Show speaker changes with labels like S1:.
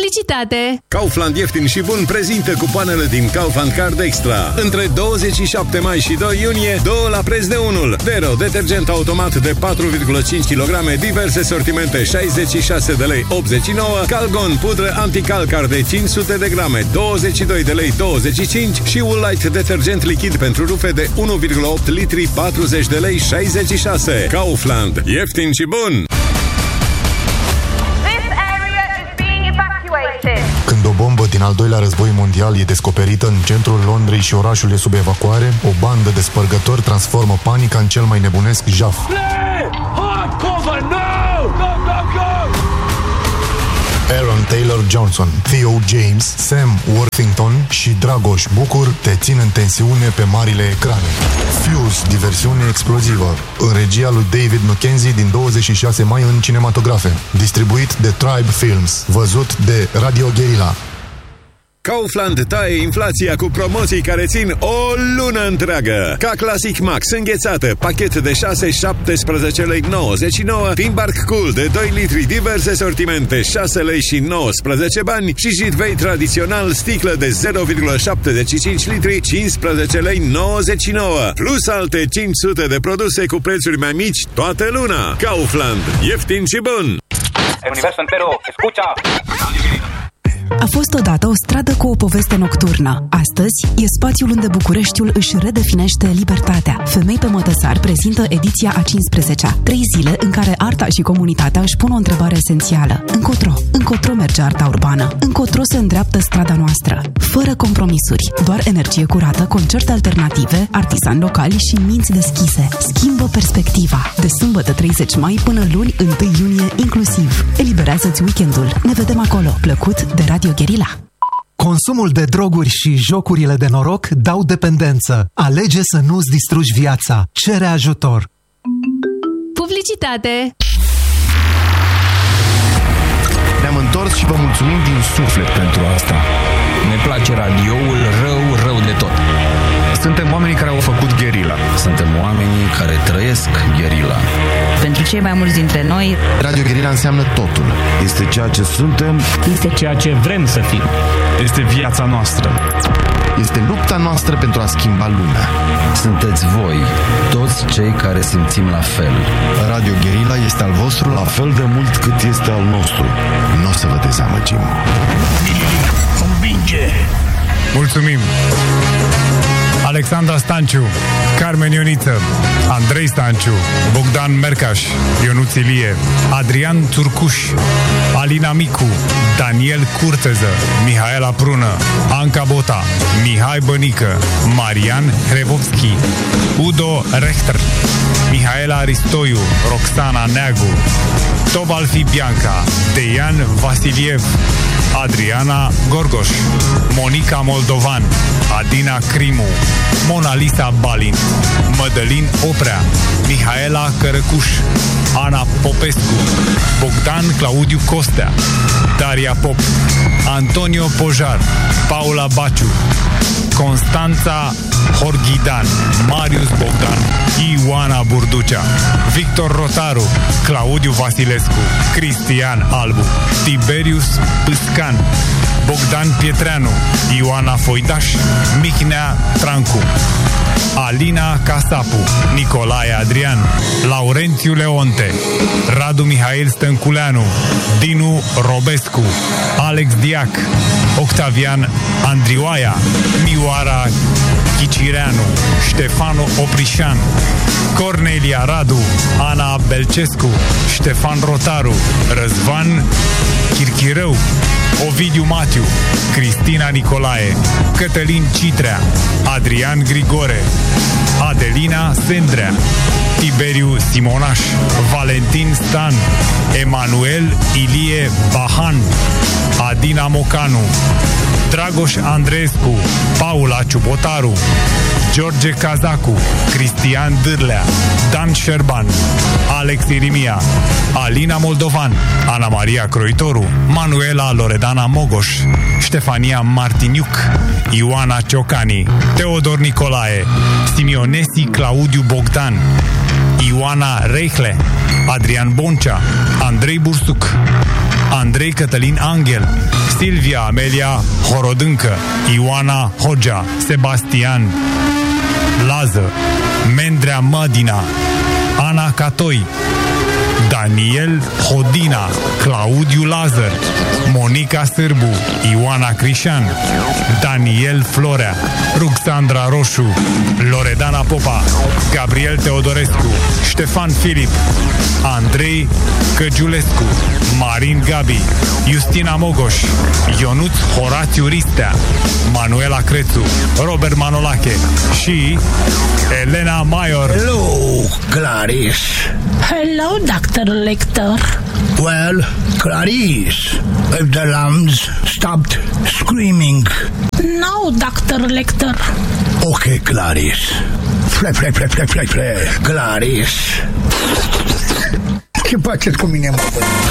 S1: Publicitate.
S2: Kaufland ieftin și bun prezintă cupoanele din Kaufland Card Extra. Între 27 mai și 2 iunie, 2 la preț de 1. Dero, detergent automat de 4,5 kg, diverse sortimente, 66 de lei 89. Calgon, pudră anticalcar de 500 de grame, 22 de lei 25. Și Woolite, detergent lichid pentru rufe de 1,8 litri, 40 de lei 66. Kaufland, ieftin și bun!
S3: Când o bombă din al doilea război mondial e descoperită în centrul Londrei și orașul e sub evacuare, o bandă de spărgători transformă panica în cel mai nebunesc jaf. Aaron Taylor Johnson, Theo James, Sam Worthington și Dragoș Bucur te țin în tensiune pe marile ecrane. Fuse, diversiune explozivă, în regia lui David Mackenzie din 26 mai în cinematografe. Distribuit de Tribe Films. Văzut de Radio Guerilla.
S2: Kaufland taie inflația cu promoții care țin o lună întreagă. Ca Classic Max înghețată, pachet de 6, 17 lei 99, Timbark Cool de 2 litri, diverse sortimente, 6 lei și 19 bani și Jitvei tradițional, sticlă de 0,75 litri, 15 lei 99, plus alte 500 de produse cu prețuri mai mici toată luna. Kaufland, ieftin și bun!
S4: Universo entero, escucha!
S5: A fost odată o stradă cu o poveste nocturnă. Astăzi e spațiul unde Bucureștiul își redefinește libertatea. Femei pe Mătăsar prezintă ediția a 15-a. 3 zile în care arta și comunitatea își pun o întrebare esențială. Încotro merge arta urbană? Încotro se îndreaptă strada noastră? Fără compromisuri, doar energie curată, concerte alternative, artisani locali și minți deschise. Schimbă perspectiva. De sâmbătă 30 mai până luni 1 iunie inclusiv. Eliberează-ți weekendul. Ne vedem acolo. Plăcut de Radio Guerilla.
S6: Consumul de droguri și jocurile de noroc dau dependență. Alege să nu-ți distrugi viața. Cere ajutor.
S1: Publicitate.
S7: Ne-am întors și vă mulțumim din suflet pentru asta.
S8: Ne place radioul rău de tot.
S7: Suntem oamenii care au făcut Guerilla.
S8: Suntem oamenii care trăiesc Guerilla.
S9: Pentru cei mai mulți dintre noi,
S7: Radio Guerilla înseamnă totul.
S10: Este ceea ce suntem.
S11: Este ceea ce vrem să fim.
S10: Este viața noastră.
S7: Este lupta noastră pentru a schimba lumea.
S8: Sunteți voi, toți cei care simțim la fel.
S7: Radio Guerilla este al vostru
S10: la fel de mult cât este al nostru.
S7: Nu o să vă dezamăgim.
S10: Convinge!
S12: Mulțumim! Alexandra Stanciu, Carmen Ioniță, Andrei Stanciu, Bogdan Mercaș, Ionuț Ilie, Adrian Turcuș, Alina Micu, Daniel Curteză, Mihaela Prună, Anca Bota, Mihai Bănică, Marian Hrevovski, Udo Rechter, Mihaela Aristoiu, Roxana Neagu, Tobalfi Bianca, Deian Vasiliev, Adriana Gorgoș, Monica Moldovan, Adina Crimu, Mona Lisa Balin, Mădălin Oprea, Mihaela Cărăcuș, Ana Popescu, Bogdan Claudiu Costea, Daria Pop, Antonio Pojar, Paula Baciu, Constanța Horghidan, Marius Bogdan, Ioana Burducea, Victor Rotaru, Claudiu Vasilescu, Cristian Albu, Tiberius Pâscan, Bogdan Pietreanu, Ioana Foidaș, Mihnea Trancu, Alina Casapu, Nicolae Adrian, Laurențiu Leonte, Radu Mihail Stănculeanu, Dinu Robescu, Alex Diac, Octavian Andrioaia, Mioara Chicireanu, Ștefanu Oprișan, Cornelia Radu, Ana Belcescu, Ștefan Rotaru, Răzvan Chirchirău, Ovidiu Matiu, Cristina Nicolae, Cătălin Citrea, Adrian Grigore, Adelina Sendrea, Tiberiu Simonaș, Valentin Stan, Emanuel Ilie Bahan, Adina Mocanu, Dragoș Andreescu, Paula Ciubotaru, George Cazacu, Cristian Dârlea, Dan Șerban, Alex Irimia, Alina Moldovan, Ana Maria Croitoru, Manuela Loredana Mogoș, Ștefania Martiniuc, Ioana Ciocani, Teodor Nicolae, Simionesi Claudiu Bogdan, Ioana Reichle, Adrian Boncea, Andrei Bursuc, Andrei Cătălin Angel, Silvia Amelia Horodâncă, Ioana Hogea, Sebastian Lază, Mendrea Mădina, Ana Catoi, Daniel Hodina, Claudiu Lazar, Monica Sârbu, Ioana Crișan, Daniel Florea, Ruxandra Roșu, Loredana Popa, Gabriel Teodorescu, Ștefan Filip, Andrei Căgiulescu, Marin Gabi, Justina Mogoș, Ionuț Horațiu Ristea, Manuela Crețu, Robert Manolache și Elena Maior.
S1: Hello, Clarice.
S13: Hello, Dr. Lecter.
S1: Well, Clarice, if the lambs stopped screaming.
S13: No, Dr. Lecter.
S1: Okay, Clarice. Fle, Clarice. Ce faceți cu mine, mă?